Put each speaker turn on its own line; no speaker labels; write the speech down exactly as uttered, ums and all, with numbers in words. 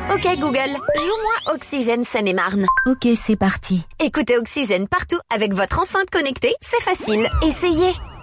Ok Google, joue-moi Oxygène Seine-et-Marne.
Ok, c'est parti.
Écoutez Oxygène partout avec votre enceinte connectée, c'est facile. Essayez.